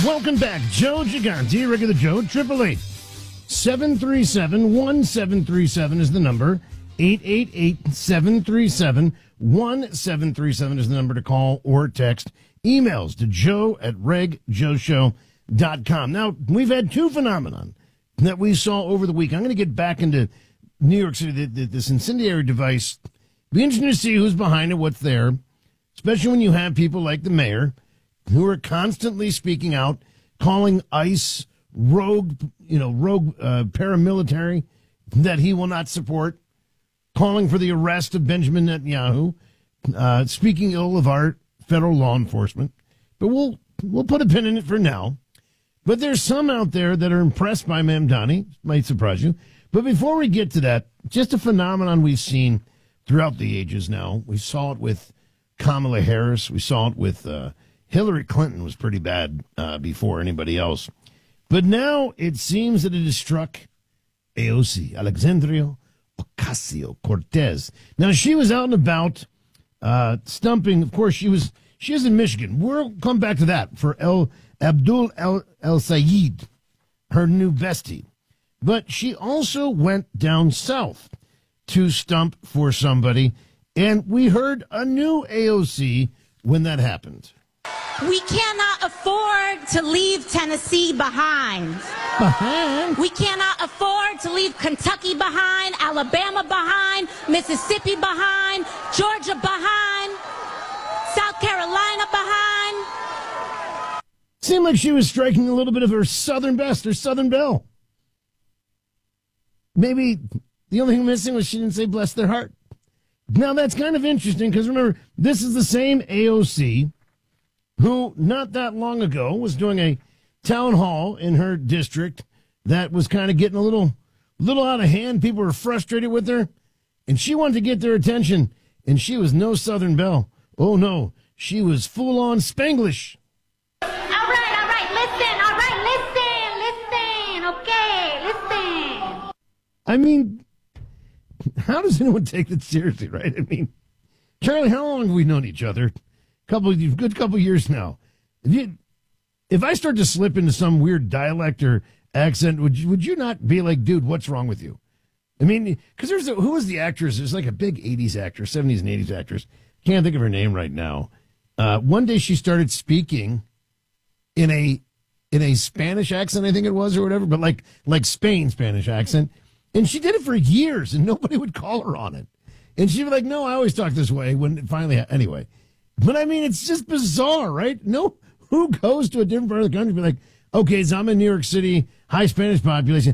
Welcome back. Joe Gigante, regular Joe, 888-737-1737 is the number. 888-737-1737 is the number to call or text. Emails to joe@regjoeshow.com. Now, we've had two phenomenon that we saw over the week. I'm going to get back into New York City, this incendiary device. Be interesting to see who's behind it, what's there, especially when you have people like the mayor who are constantly speaking out, calling ICE rogue paramilitary that he will not support, calling for the arrest of Benjamin Netanyahu, speaking ill of our federal law enforcement. But we'll put a pin in it for now. But there's some out there that are impressed by Mamdani. Might surprise you. But before we get to that, just a phenomenon we've seen throughout the ages now. We saw it with Kamala Harris. We saw it with Hillary Clinton was pretty bad before anybody else. But now it seems that it has struck AOC, Alexandria Ocasio-Cortez. Now, she was out and about stumping. Of course, she is in Michigan. We'll come back to that for Abdul El Sayed, her new bestie. But she also went down south to stump for somebody, and we heard a new AOC when that happened. We cannot afford to leave Tennessee behind. We cannot afford to leave Kentucky behind, Alabama behind, Mississippi behind, Georgia behind, South Carolina behind. Seemed like she was striking a little bit of her southern best, her southern belle. Maybe the only thing missing was she didn't say bless their heart. Now, that's kind of interesting because, remember, this is the same AOC who not that long ago was doing a town hall in her district that was kind of getting a little out of hand. People were frustrated with her, and she wanted to get their attention, and she was no Southern belle. Oh, no, she was full-on Spanglish. All right, listen, okay, listen. I mean, how does anyone take that seriously, right? I mean, Charlie, how long have we known each other? Good couple years now. If I start to slip into some weird dialect or accent, would you not be like, dude, what's wrong with you? I mean, because who was the actress? There's like a big 80s actress, 70s and 80s actress. Can't think of her name right now. One day she started speaking in a Spanish accent, I think it was, or whatever, but like Spain Spanish accent. And she did it for years, and nobody would call her on it. And she'd be like, no, I always talk this way. When it finally, anyway. But I mean, it's just bizarre, right? No, who goes to a different part of the country and be like, okay, so I'm in New York City, high Spanish population.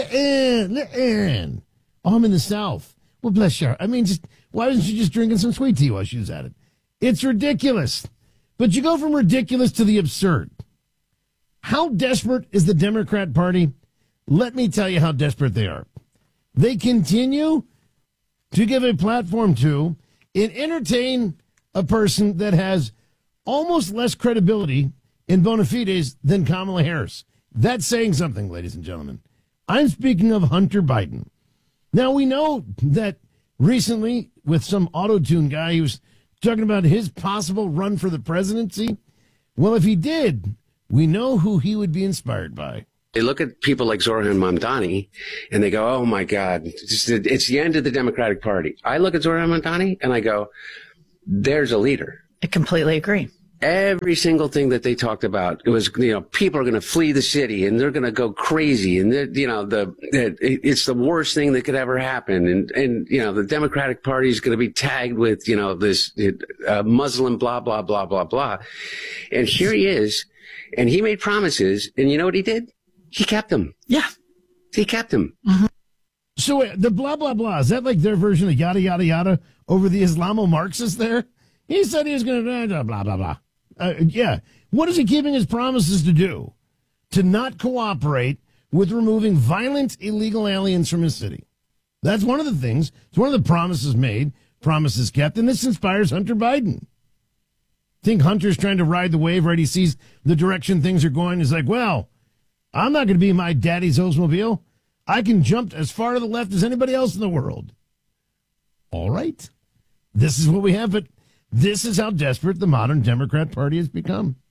Listen. Oh, I'm in the South. Well, bless you. I mean, why wasn't she just drinking some sweet tea while she was at it? It's ridiculous. But you go from ridiculous to the absurd. How desperate is the Democrat Party? Let me tell you how desperate they are. They continue to give a platform to and entertain a person that has almost less credibility in bona fides than Kamala Harris. That's saying something, ladies and gentlemen. I'm speaking of Hunter Biden. Now, we know that recently with some auto-tune guy, he was talking about his possible run for the presidency. Well, if he did, we know who he would be inspired by. They look at people like Zoran Mamdani and they go, oh, my God, it's the end of the Democratic Party. I look at Zoran Mamdani and I go, there's a leader. I completely agree. Every single thing that they talked about, it was, people are going to flee the city and they're going to go crazy. And, it's the worst thing that could ever happen. And the Democratic Party is going to be tagged with, this Muslim, blah, blah, blah, blah, blah. And here he is. And he made promises. And you know what he did? He kept them. Yeah. He kept them. Mm-hmm. So the blah, blah, blah, is that like their version of yada, yada, yada over the Islamo-Marxists there? He said he was going to blah, blah, blah. Yeah. What is he keeping his promises to do? To not cooperate with removing violent illegal aliens from his city. That's one of the things. It's one of the promises made, promises kept, and this inspires Hunter Biden. Think Hunter's trying to ride the wave, right? He sees the direction things are going. He's like, well, I'm not going to be my daddy's Oldsmobile. I can jump as far to the left as anybody else in the world. All right. This is what we have, but this is how desperate the modern Democrat Party has become.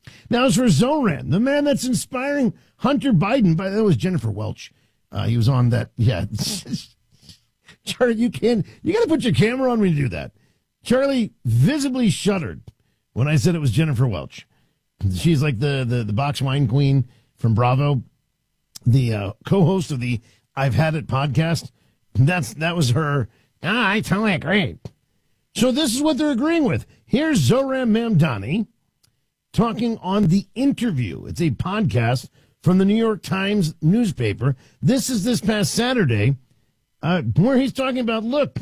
Now, as for Zoran, the man that's inspiring Hunter Biden, that was Jennifer Welch. He was on that. Yeah. Charlie, you got to put your camera on when you do that. Charlie visibly shuddered when I said it was Jennifer Welch. She's like the box wine queen from Bravo, the co-host of the I've Had It podcast. That was her. I totally agree. So this is what they're agreeing with. Here's Zoran Mamdani talking on The Interview. It's a podcast from the New York Times newspaper. This is this past Saturday, where he's talking about, look,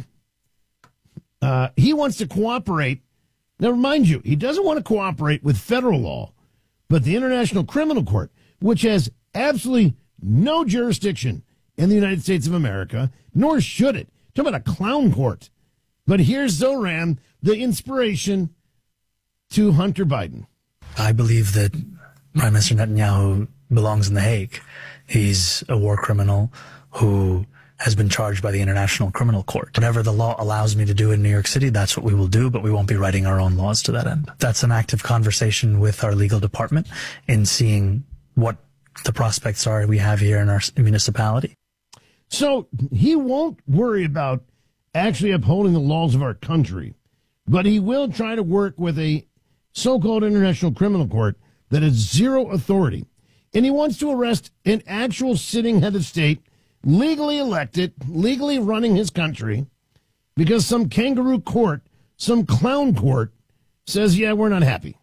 he wants to cooperate. Now, mind you, he doesn't want to cooperate with federal law, but the International Criminal Court, which has absolutely no jurisdiction in the United States of America, nor should it. Talk about a clown court. But here's Zoran, the inspiration to Hunter Biden. I believe that Prime Minister Netanyahu belongs in The Hague. He's a war criminal who has been charged by the International Criminal Court. Whatever the law allows me to do in New York City, that's what we will do, but we won't be writing our own laws to that end. That's an active conversation with our legal department in seeing what the prospects are we have here in our municipality. So he won't worry about actually upholding the laws of our country, but he will try to work with a so-called International Criminal Court that has zero authority. And he wants to arrest an actual sitting head of state, legally elected, legally running his country, because some kangaroo court, some clown court, says, yeah, we're not happy.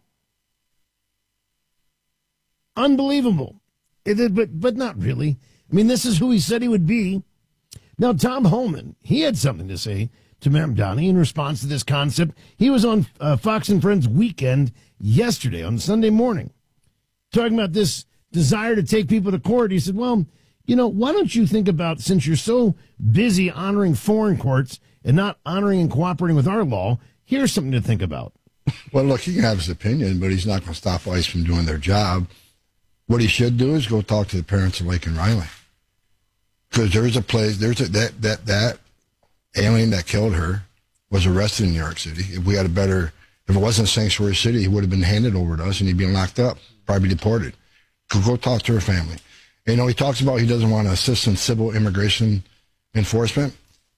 Unbelievable. But not really. I mean, this is who he said he would be. Now, Tom Homan, he had something to say to Mamdani in response to this concept. He was on Fox and Friends Weekend yesterday on Sunday morning, talking about this desire to take people to court. He said, well, why don't you think about, since you're so busy honoring foreign courts and not honoring and cooperating with our law, here's something to think about. Well, look, he can have his opinion, but he's not going to stop ICE from doing their job. What he should do is go talk to the parents of Laken Riley. Because there's a place, that alien that killed her was arrested in New York City. If it wasn't Sanctuary City, he would have been handed over to us and he'd been locked up, probably deported. Go talk to her family. He talks about he doesn't want to assist in civil immigration enforcement.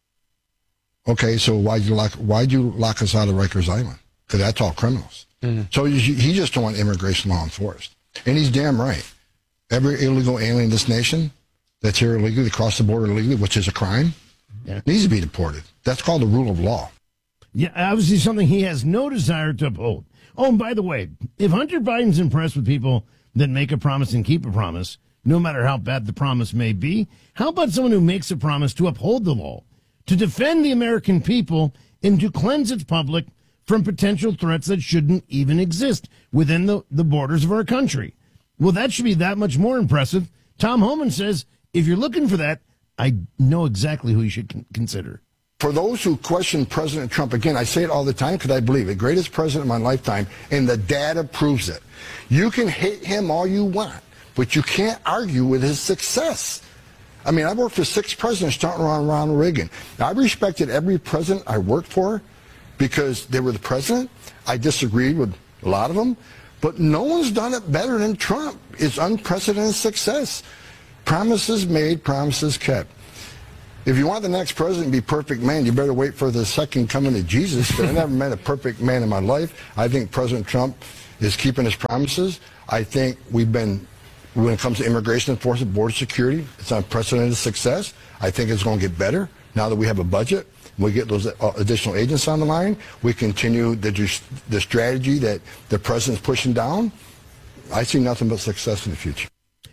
Okay, so why'd you lock us out of Rikers Island? Because that's all criminals. Mm-hmm. So he just don't want immigration law enforced. And he's damn right. Every illegal alien in this nation that's here illegally, across the border illegally, which is a crime, needs to be deported. That's called the rule of law. Yeah, obviously something he has no desire to uphold. Oh, and by the way, if Hunter Biden's impressed with people that make a promise and keep a promise, no matter how bad the promise may be, how about someone who makes a promise to uphold the law, to defend the American people, and to cleanse its public from potential threats that shouldn't even exist within the borders of our country? Well, that should be that much more impressive. Tom Homan says, if you're looking for that, I know exactly who you should consider. For those who question President Trump, again, I say it all the time because I believe it, greatest president of my lifetime, and the data proves it. You can hate him all you want, but you can't argue with his success. I mean, I worked for 6 presidents starting around Ronald Reagan. Now, I respected every president I worked for because they were the president. I disagreed with a lot of them, but no one's done it better than Trump. It's unprecedented success. Promises made, promises kept. If you want the next president to be a perfect man, you better wait for the second coming of Jesus. I never met a perfect man in my life. I think President Trump is keeping his promises. I think when it comes to immigration enforcement, border security, it's unprecedented success. I think it's going to get better now that we have a budget. We get those additional agents on the line. We continue the strategy that the president's pushing down. I see nothing but success in the future.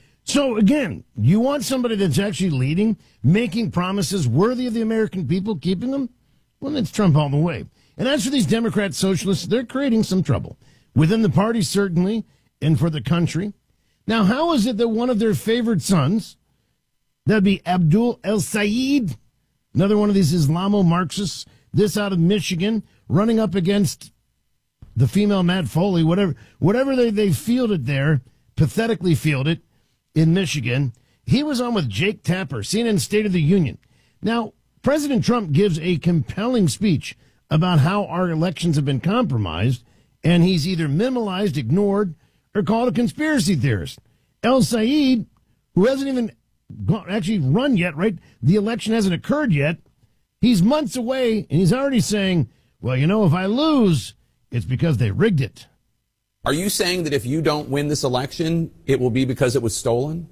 So, again, you want somebody that's actually leading, making promises worthy of the American people, keeping them? Well, it's Trump all the way. And as for these Democrat socialists, they're creating some trouble. Within the party, certainly, and for the country. Now, how is it that one of their favorite sons, that'd be Abdul El-Sayed, another one of these Islamo-Marxists, this out of Michigan, running up against the female Matt Foley, whatever they fielded there, pathetically fielded, in Michigan, he was on with Jake Tapper, CNN State of the Union. Now, President Trump gives a compelling speech about how our elections have been compromised, and he's either minimalized, ignored, are called a conspiracy theorist. El Sayed, who hasn't even actually run yet, right? The election hasn't occurred yet. He's months away, and he's already saying, well, you know, if I lose, it's because they rigged it. Are you saying that if you don't win this election, it will be because it was stolen?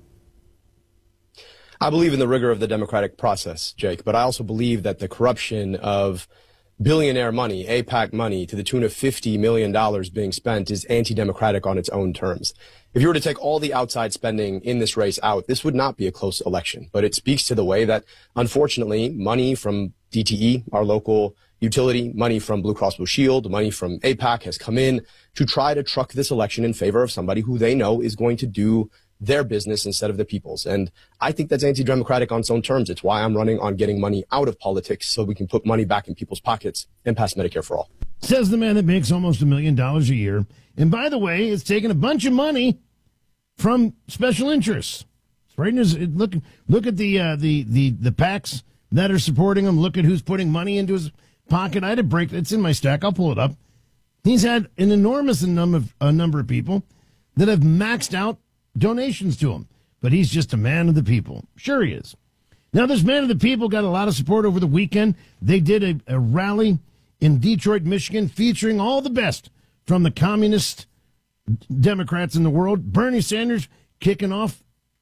I believe in the rigor of the democratic process, Jake, but I also believe that the corruption of billionaire money, AIPAC money, to the tune of $50 million being spent is anti-democratic on its own terms. If you were to take all the outside spending in this race out, this would not be a close election. But it speaks to the way that, unfortunately, money from DTE, our local utility, money from Blue Cross Blue Shield, money from AIPAC has come in to try to truck this election in favor of somebody who they know is going to do their business instead of the people's. And I think that's anti-democratic on its own terms. It's why I'm running on getting money out of politics so we can put money back in people's pockets and pass Medicare for all. Says the man that makes almost $1 million a year. And by the way, it's taking a bunch of money from special interests. Right in his, look at the PACs that are supporting him. Look at who's putting money into his pocket. I had a break. It's in my stack. I'll pull it up. He's had an enormous number of people that have maxed out donations to him. But he's just a man of the people. Sure he is. Now, this man of the people got a lot of support over the weekend. They did a rally in Detroit, Michigan, featuring all the best from the communist Democrats in the world. Bernie Sanders kicking off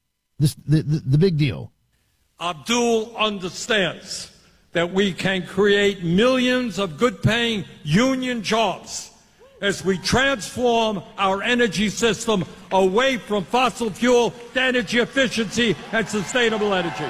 the big deal. Abdul understands that we can create millions of good-paying union jobs as we transform our energy system away from fossil fuel to energy efficiency and sustainable energy.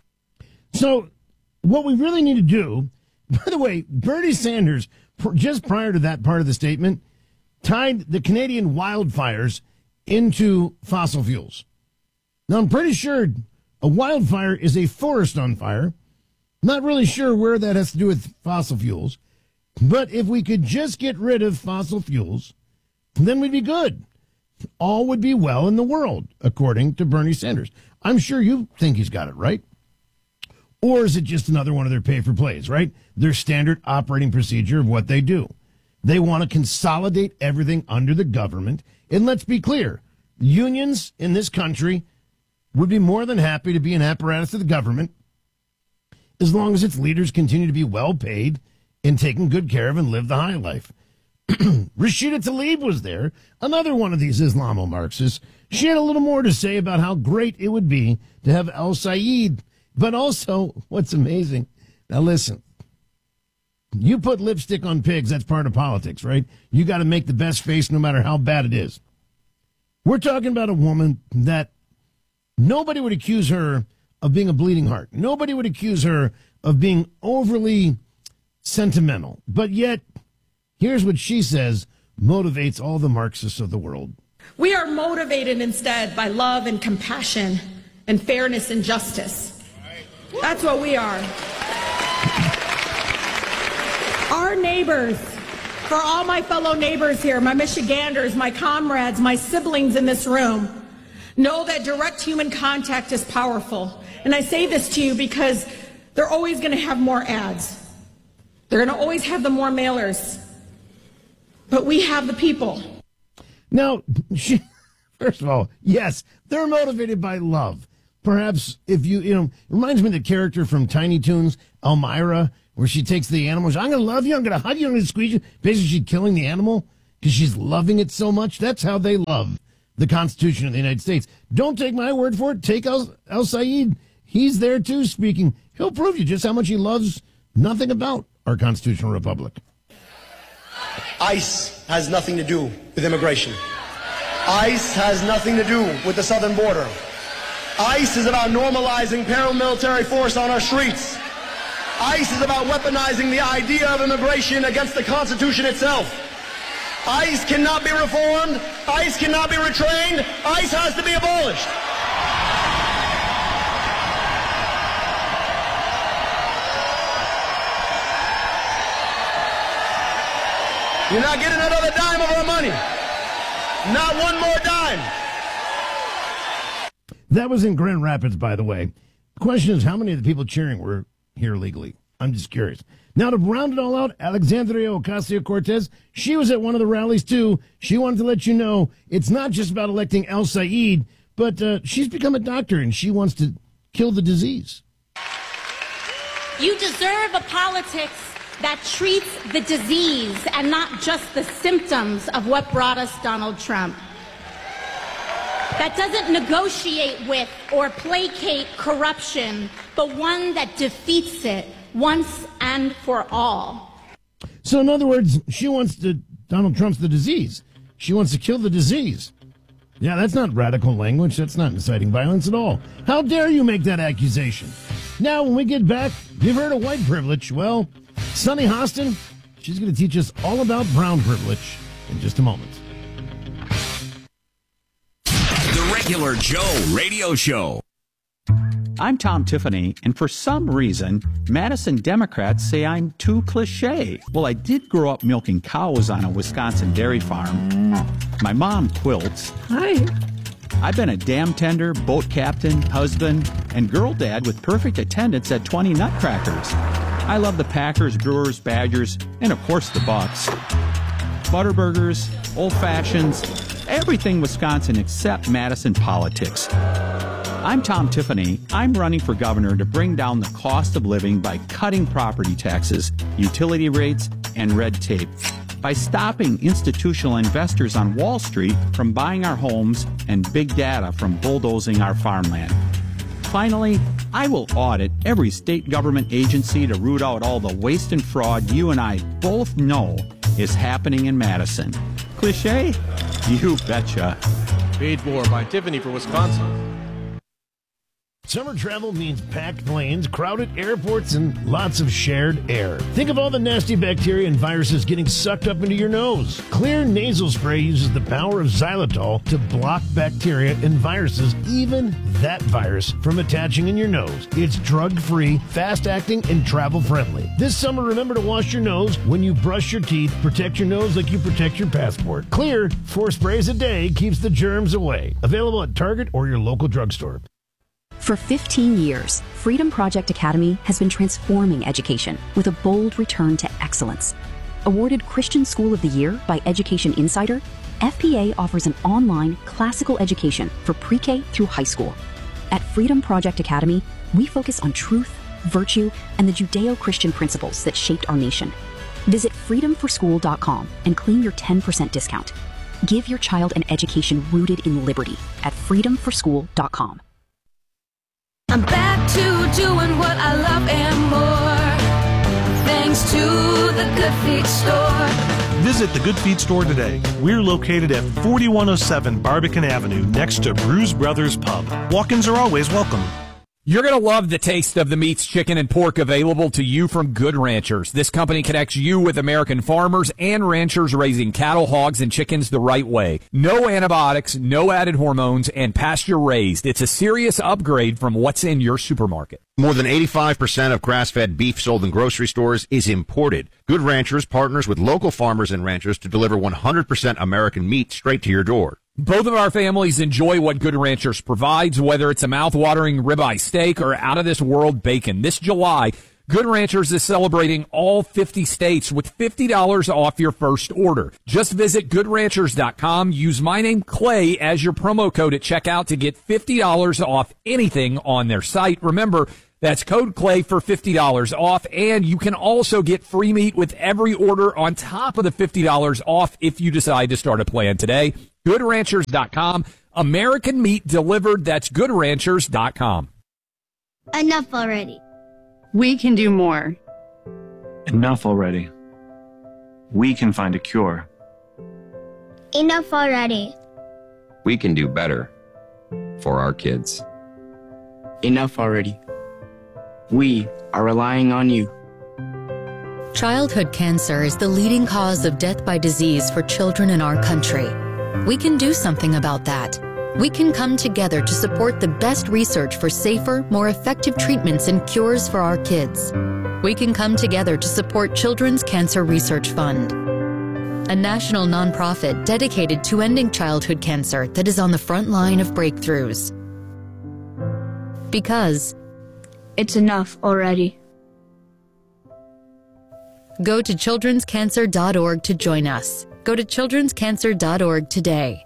So what we really need to do, by the way, Bernie Sanders, just prior to that part of the statement, tied the Canadian wildfires into fossil fuels. Now, I'm pretty sure a wildfire is a forest on fire. Not really sure where that has to do with fossil fuels. But if we could just get rid of fossil fuels, then we'd be good. All would be well in the world, according to Bernie Sanders. I'm sure you think he's got it right. Or is it just another one of their pay-for-plays, right? Their standard operating procedure of what they do. They want to consolidate everything under the government. And let's be clear, unions in this country would be more than happy to be an apparatus of the government as long as its leaders continue to be well paid and taken good care of and live the high life. Rashida Tlaib was there, another one of these Islamo-Marxists. She had a little more to say about how great it would be to have El Sayed. But also, what's amazing, now listen, you put lipstick on pigs, that's part of politics, right? You got to make the best face no matter how bad it is. We're talking about a woman that nobody would accuse her of being a bleeding heart. Nobody would accuse her of being overly sentimental. But yet, here's what she says motivates all the Marxists of the world. We are motivated instead by love and compassion and fairness and justice. That's what we are. Our neighbors, for all my fellow neighbors here, my Michiganders, my comrades, my siblings in this room, know that direct human contact is powerful. And I say this to you because they're always going to have more ads. They're going to always have the more mailers. But we have the people. Now, first of all, yes, they're motivated by love. Perhaps if it reminds me of the character from Tiny Toons, Elmira, where she takes the animals. I'm going to love you. I'm going to hug you. I'm going to squeeze you. Basically, she's killing the animal because she's loving it so much. That's how they love the Constitution of the United States. Don't take my word for it. Take El Sayed. He's there, too, speaking. He'll prove you just how much he loves nothing about our constitutional republic. ICE has nothing to do with immigration. ICE has nothing to do with the southern border. ICE is about normalizing paramilitary force on our streets. ICE is about weaponizing the idea of immigration against the Constitution itself. ICE cannot be reformed. ICE cannot be retrained. ICE has to be abolished. You're not getting another dime of our money. Not one more dime. That was in Grand Rapids, by the way. The question is, how many of the people cheering were here legally? I'm just curious. Now, to round it all out, Alexandria Ocasio-Cortez, she was at one of the rallies, too. She wanted to let you know it's not just about electing El Sayed, but she's become a doctor, and she wants to kill the disease. You deserve a politics that treats the disease and not just the symptoms of what brought us Donald Trump. That doesn't negotiate with or placate corruption, but one that defeats it once and for all. So in other words, Donald Trump's the disease. She wants to kill the disease. Yeah, that's not radical language. That's not inciting violence at all. How dare you make that accusation? Now, when we get back, you've heard of white privilege. Well, Sunny Hostin, she's going to teach us all about brown privilege in just a moment. The Regular Joe Radio Show. I'm Tom Tiffany, and for some reason, Madison Democrats say I'm too cliche. Well, I did grow up milking cows on a Wisconsin dairy farm. My mom quilts. Hi. I've been a dam tender, boat captain, husband, and girl dad with perfect attendance at 20 Nutcrackers. I love the Packers, Brewers, Badgers, and of course the Bucks. Butterburgers, old fashions, everything Wisconsin except Madison politics. I'm Tom Tiffany. I'm running for governor to bring down the cost of living by cutting property taxes, utility rates, and red tape. By stopping institutional investors on Wall Street from buying our homes and big data from bulldozing our farmland. Finally, I will audit every state government agency to root out all the waste and fraud you and I both know is happening in Madison. Cliché? You betcha. Paid for by Tiffany for Wisconsin. Summer travel means packed planes, crowded airports, and lots of shared air. Think of all the nasty bacteria and viruses getting sucked up into your nose. Clear nasal spray uses the power of xylitol to block bacteria and viruses, even that virus, from attaching in your nose. It's drug-free, fast-acting, and travel-friendly. This summer, remember to wash your nose when you brush your teeth. Protect your nose like you protect your passport. Clear, 4 sprays a day keeps the germs away. Available at Target or your local drugstore. For 15 years, Freedom Project Academy has been transforming education with a bold return to excellence. Awarded Christian School of the Year by Education Insider, FPA offers an online classical education for pre-K through high school. At Freedom Project Academy, we focus on truth, virtue, and the Judeo-Christian principles that shaped our nation. Visit freedomforschool.com and claim your 10% discount. Give your child an education rooted in liberty at freedomforschool.com. I'm back to doing what I love and more, thanks to the Good Feet Store. Visit the Good Feet Store today. We're located at 4107 Barbican Avenue, next to Bruise Brothers Pub. Walk-ins are always welcome. You're going to love the taste of the meats, chicken, and pork available to you from Good Ranchers. This company connects you with American farmers and ranchers raising cattle, hogs, and chickens the right way. No antibiotics, no added hormones, and pasture-raised. It's a serious upgrade from what's in your supermarket. More than 85% of grass-fed beef sold in grocery stores is imported. Good Ranchers partners with local farmers and ranchers to deliver 100% American meat straight to your door. Both of our families enjoy what Good Ranchers provides, whether it's a mouth-watering ribeye steak or out-of-this-world bacon. This July, Good Ranchers is celebrating all 50 states with $50 off your first order. Just visit GoodRanchers.com. Use my name, Clay, as your promo code at checkout to get $50 off anything on their site. Remember, that's code Clay for $50 off, and you can also get free meat with every order on top of the $50 off if you decide to start a plan today. GoodRanchers.com. American meat delivered. That's GoodRanchers.com. Enough already. We can do more. Enough already. We can find a cure. Enough already. We can do better for our kids. Enough already. We are relying on you. Childhood cancer is the leading cause of death by disease for children in our country. We can do something about that. We can come together to support the best research for safer, more effective treatments and cures for our kids. We can come together to support Children's Cancer Research Fund, a national nonprofit dedicated to ending childhood cancer that is on the front line of breakthroughs. Because it's enough already. Go to childrenscancer.org to join us. Go to childrenscancer.org today.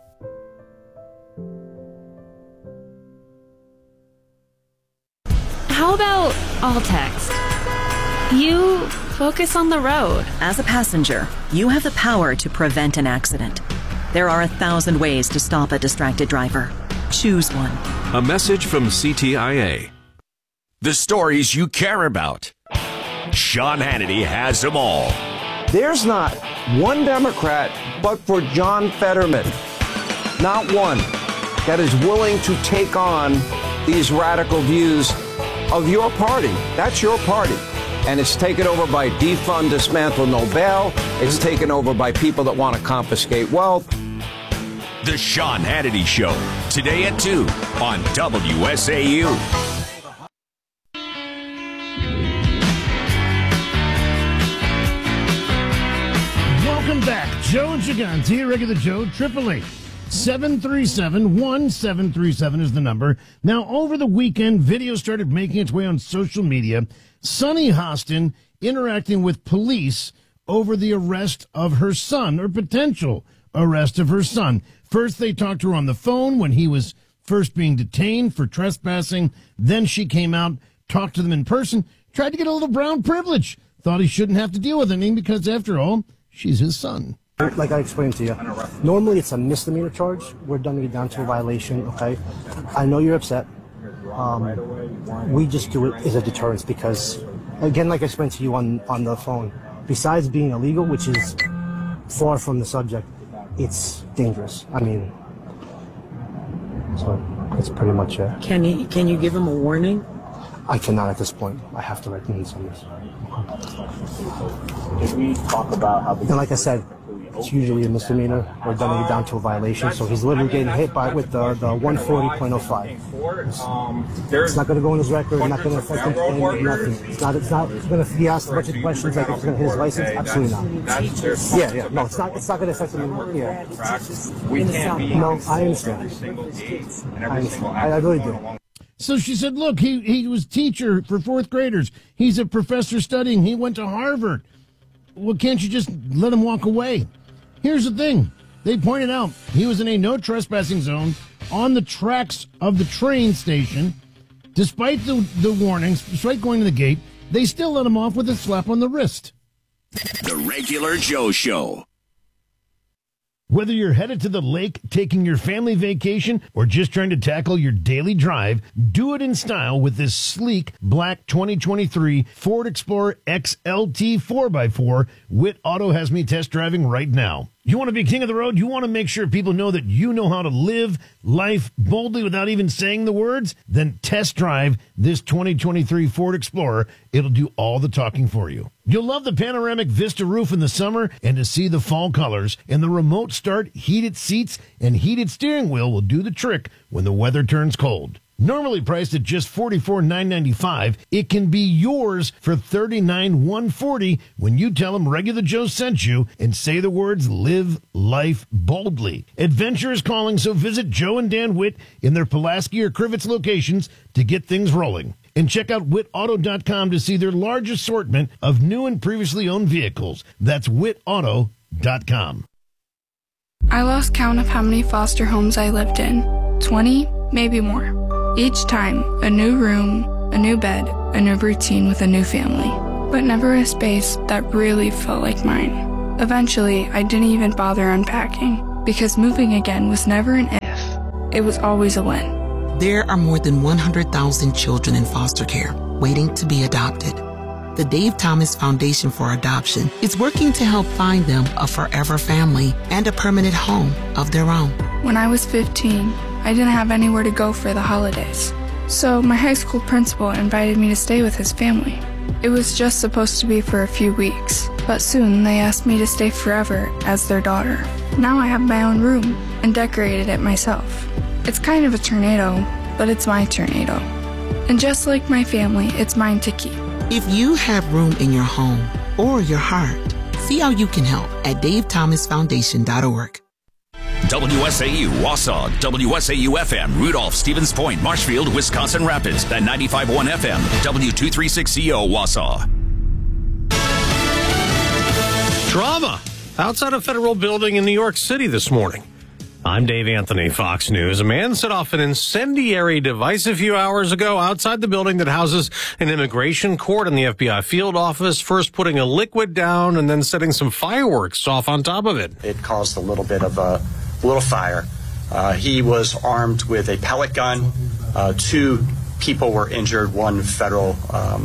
How about all text? You focus on the road. As a passenger, you have the power to prevent an accident. There are 1,000 ways to stop a distracted driver. Choose one. A message from CTIA. The stories you care about. Sean Hannity has them all. There's not one Democrat but for John Fetterman. Not one that is willing to take on these radical views of your party. That's your party. And it's taken over by defund, dismantle, no bail. It's taken over by people that want to confiscate wealth. The Sean Hannity Show, today at 2 on WSAU. Welcome back. Joe and Gigante, regular Joe, 888-737-1737 is the number. Now, over the weekend, video started making its way on social media. Sunny Hostin interacting with police over the arrest of her son, or potential arrest of her son. First, they talked to her on the phone when he was first being detained for trespassing. Then she came out, talked to them in person, tried to get a little brown privilege. Thought he shouldn't have to deal with anything because, after all, she's his son. Like I explained to you, normally it's a misdemeanor charge. We're dumbing it down to a violation, okay? I know you're upset. We just do it as a deterrence because, again, like I explained to you on the phone, besides being illegal, which is far from the subject, it's dangerous. I mean, so that's pretty much it. Can you give him a warning? I cannot at this point. I have to recommend some of this. Did we talk about how? And like I said, it's usually a misdemeanor. We're dumbing it down to a violation, so he's literally getting hit with the 140.05. It's not going to go on his record. It's not going to affect him. Nothing. It's not going to be asked a bunch of questions like it's going to hit his license. Absolutely not. Yeah. No, it's not going to affect him. Yeah. No, I understand. I really do. So she said, look, he was teacher for fourth graders. He's a professor studying. He went to Harvard. Well, can't you just let him walk away? Here's the thing. They pointed out he was in a no trespassing zone on the tracks of the train station. Despite the warnings, despite going to the gate, they still let him off with a slap on the wrist. The Regular Joe Show. Whether you're headed to the lake, taking your family vacation, or just trying to tackle your daily drive, do it in style with this sleek black 2023 Ford Explorer XLT 4x4 Witt Auto has me test driving right now. You want to be king of the road? You want to make sure people know that you know how to live life boldly without even saying the words? Then test drive this 2023 Ford Explorer. It'll do all the talking for you. You'll love the panoramic Vista roof in the summer and to see the fall colors. And the remote start, heated seats, and heated steering wheel will do the trick when the weather turns cold. Normally priced at just $44,995, it can be yours for $39,140 when you tell them Regular Joe sent you and say the words "Live Life Boldly." Adventure is calling, so visit Joe and Dan Witt in their Pulaski or Crivets locations to get things rolling. And check out wittauto.com to see their large assortment of new and previously owned vehicles. That's wittauto.com. I lost count of how many foster homes I lived in. 20, maybe more. Each time, a new room, a new bed, a new routine with a new family. But never a space that really felt like mine. Eventually, I didn't even bother unpacking, because moving again was never an if. It was always a when. There are more than 100,000 children in foster care waiting to be adopted. The Dave Thomas Foundation for Adoption is working to help find them a forever family and a permanent home of their own. When I was 15, I didn't have anywhere to go for the holidays. So my high school principal invited me to stay with his family. It was just supposed to be for a few weeks, but soon they asked me to stay forever as their daughter. Now I have my own room and decorated it myself. It's kind of a tornado, but it's my tornado. And just like my family, it's mine to keep. If you have room in your home or your heart, see how you can help at davethomasfoundation.org. WSAU, Wausau, WSAU FM, Rudolph, Stevens Point, Marshfield, Wisconsin Rapids, and 95.1 FM, W236CO, Wausau. Drama outside a federal building in New York City this morning. I'm Dave Anthony, Fox News. A man set off an incendiary device a few hours ago outside the building that houses an immigration court and the FBI field office, first putting a liquid down and then setting some fireworks off on top of it. It caused a little bit of a little fire. He was armed with a pellet gun. 2 people were injured, 1 federal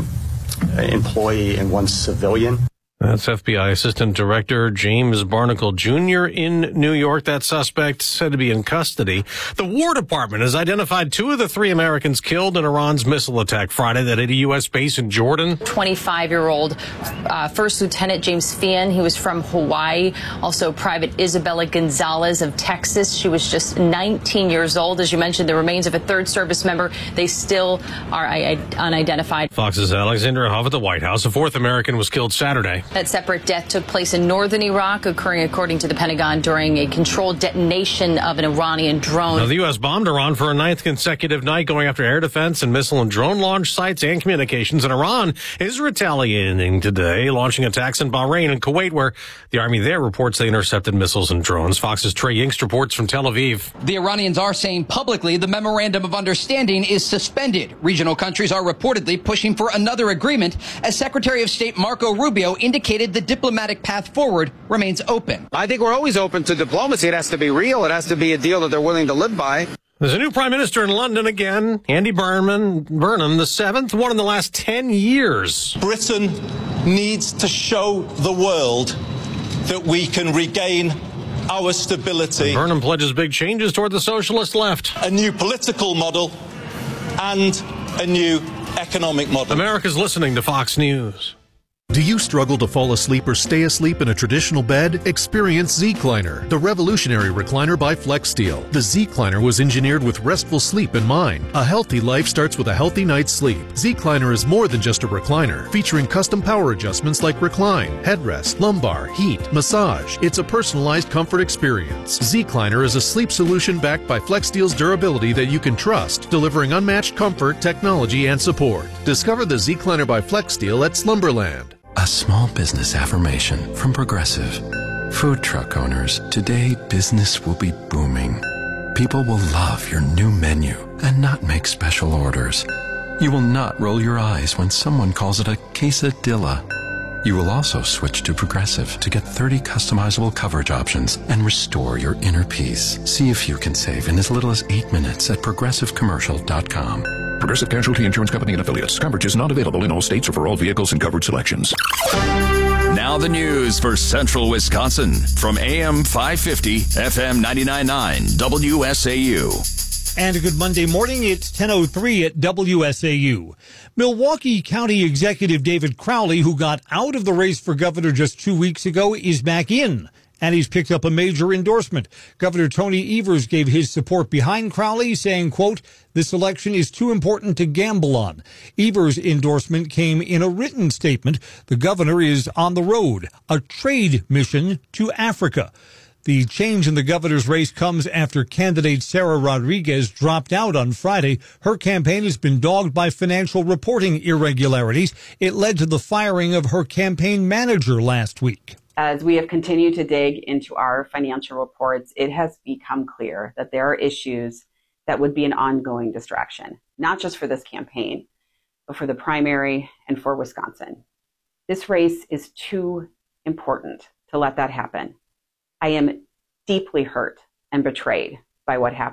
employee and 1 civilian. That's FBI Assistant Director James Barnacle Jr. in New York. That suspect said to be in custody. The War Department has identified 2 of the 3 Americans killed in Iran's missile attack Friday that hit a U.S. base in Jordan. 25-year-old First Lieutenant James Feehan, he was from Hawaii. Also, Private Isabella Gonzalez of Texas. She was just 19 years old. As you mentioned, the remains of a 3rd service member, they still are unidentified. Fox's Alexandra Huff at the White House. A 4th American was killed Saturday. That separate death took place in northern Iraq, occurring, according to the Pentagon, during a controlled detonation of an Iranian drone. Now, the U.S. bombed Iran for a 9th consecutive night, going after air defense and missile and drone launch sites and communications. And Iran is retaliating today, launching attacks in Bahrain and Kuwait, where the army there reports they intercepted missiles and drones. Fox's Trey Yingst reports from Tel Aviv. The Iranians are saying publicly the memorandum of understanding is suspended. Regional countries are reportedly pushing for another agreement, as Secretary of State Marco Rubio indicated the diplomatic path forward remains open. I think we're always open to diplomacy. It has to be real. It has to be a deal that they're willing to live by. There's a new prime minister in London again, Andy Burnham, the 7th one in the last 10 years. Britain needs to show the world that we can regain our stability. Burnham pledges big changes toward the socialist left. A new political model and a new economic model. America's listening to Fox News. Do you struggle to fall asleep or stay asleep in a traditional bed? Experience Z-Cliner, the revolutionary recliner by FlexSteel. The Z-Cliner was engineered with restful sleep in mind. A healthy life starts with a healthy night's sleep. Z-Cliner is more than just a recliner, featuring custom power adjustments like recline, headrest, lumbar, heat, massage. It's a personalized comfort experience. Z-Cliner is a sleep solution backed by FlexSteel's durability that you can trust, delivering unmatched comfort, technology, and support. Discover the Z-Cliner by FlexSteel at Slumberland. A small business affirmation from Progressive. Food truck owners, today business will be booming. People will love your new menu and not make special orders. You will not roll your eyes when someone calls it a quesadilla. You will also switch to Progressive to get 30 customizable coverage options and restore your inner peace. See if you can save in as little as 8 minutes at progressivecommercial.com. Progressive Casualty Insurance Company and Affiliates. Coverage is not available in all states or for all vehicles and coverage selections. Now the news for Central Wisconsin from AM 550, FM 99.9, WSAU. And a good Monday morning. It's 10:03 at WSAU. Milwaukee County Executive David Crowley, who got out of the race for governor just 2 weeks ago, is back in. And he's picked up a major endorsement. Governor Tony Evers gave his support behind Crowley, saying, quote, "This election is too important to gamble on." Evers' endorsement came in a written statement. The governor is on the road, a trade mission to Africa. The change in the governor's race comes after candidate Sarah Rodriguez dropped out on Friday. Her campaign has been dogged by financial reporting irregularities. It led to the firing of her campaign manager last week. As we have continued to dig into our financial reports, it has become clear that there are issues that would be an ongoing distraction, not just for this campaign, but for the primary and for Wisconsin. This race is too important to let that happen. I am deeply hurt and betrayed by what happened.